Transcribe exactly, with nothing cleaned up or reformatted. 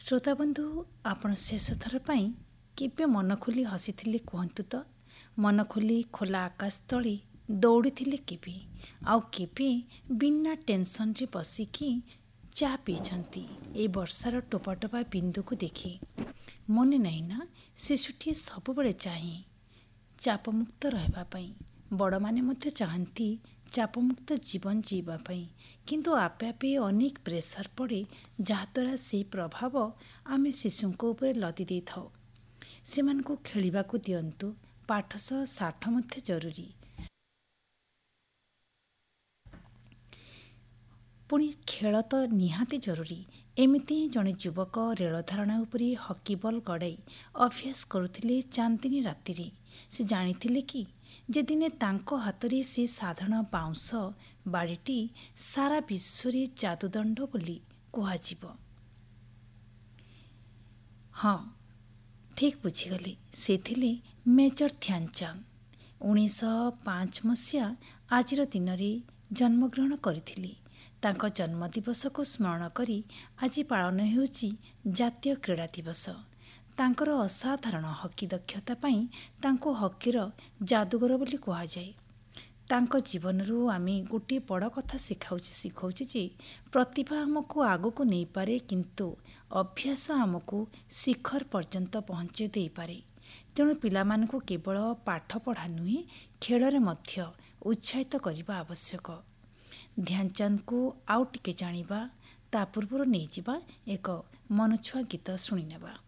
ଶ୍ରୋତାବନ୍ଧୁ, ଆପଣ ଶେଷ ଥର ପାଇଁ କେବେ ମନ ଖୋଲି ହସିଥିଲେ କୁହନ୍ତୁ ତ? ମନ ଖୋଲି ଖୋଲା ଆକାଶ ତଳେ ଦୌଡ଼ିଥିଲେ କେବେ? ଆଉ କେବେ ବିନା ଟେନସନରେ ବସିକି ଚା ପିଇଛନ୍ତି ଏଇ ବର୍ଷାର ଟୋପା ଟୋପା ବିନ୍ଦୁକୁ ଦେଖି? ମନେ ନାହିଁ ନା, ଶିଶୁଟିଏ ସବୁବେଳେ ଚାହେଁ ଚାପମୁକ୍ତ ରହିବା ପାଇଁ। ବଡ଼ମାନେ ମଧ୍ୟ ଚାହାନ୍ତି ଚାପମୁକ୍ତ ଜୀବନ ଜିଇବା ପାଇଁ, କିନ୍ତୁ ଆପେ ଆପେ ଅନେକ ପ୍ରେସର ପଡ଼େ, ଯାହାଦ୍ୱାରା ସେହି ପ୍ରଭାବ ଆମେ ଶିଶୁଙ୍କ ଉପରେ ଲଦି ଦେଇଥାଉ। ସେମାନଙ୍କୁ ଖେଳିବାକୁ ଦିଅନ୍ତୁ, ପାଠ ସହ ଶାଠ ମଧ୍ୟ ଜରୁରୀ। ପୁଣି ଖେଳ ତ ନିହାତି ଜରୁରୀ। ଏମିତି ହିଁ ଜଣେ ଯୁବକ ରେଳ ଧାରଣା ଉପରେ ହକି ବଲ୍ ଗଡ଼ାଇ ଅଭ୍ୟାସ କରୁଥିଲେ ଚାନ୍ଦିନୀ ରାତିରେ। ସେ ଜାଣିଥିଲେ କି ଯେ ଦିନେ ତାଙ୍କ ହାତରେ ସେ ସାଧାରଣ ବାଉଁଶ ବାଡ଼ିଟି ସାରା ବିଶ୍ୱରେ ଯାଦୁଦଣ୍ଡ ବୋଲି କୁହାଯିବ। ହଁ, ଠିକ୍ ବୁଝିଗଲେ, ସେ ଥିଲେ ମେଜର ଧ୍ୟାନଚାନ୍ଦ। ଉଣେଇଶହ ପାଞ୍ଚ ମସିହା ଆଜିର ଦିନରେ ଜନ୍ମଗ୍ରହଣ କରିଥିଲେ। ତାଙ୍କ ଜନ୍ମଦିବସକୁ ସ୍ମରଣ କରି ଆଜି ପାଳନ ହେଉଛି ଜାତୀୟ କ୍ରୀଡ଼ା ଦିବସ। ତାଙ୍କର ଅସାଧାରଣ ହକି ଦକ୍ଷତା ପାଇଁ ତାଙ୍କୁ ହକିର ଯାଦୁଗର ବୋଲି କୁହାଯାଏ। ତାଙ୍କ ଜୀବନରୁ ଆମେ ଗୋଟିଏ ବଡ଼ କଥା ଶିଖାଉଛି ଶିଖାଉଛି ଯେ ପ୍ରତିଭା ଆମକୁ ଆଗକୁ ନେଇପାରେ, କିନ୍ତୁ ଅଭ୍ୟାସ ଆମକୁ ଶିଖର ପର୍ଯ୍ୟନ୍ତ ପହଞ୍ଚାଇ ଦେଇପାରେ। ତେଣୁ ପିଲାମାନଙ୍କୁ କେବଳ ପାଠ ପଢ଼ା ନୁହେଁ, ଖେଳରେ ମଧ୍ୟ ଉତ୍ସାହିତ କରିବା ଆବଶ୍ୟକ। ଧ୍ୟାନଚାନ୍ଦଙ୍କୁ ଆଉ ଟିକେ ଜାଣିବା, ତା ପୂର୍ବରୁ ନେଇଯିବା ଏକ ମନଛୁଆଁ ଗୀତ ଶୁଣିନେବା।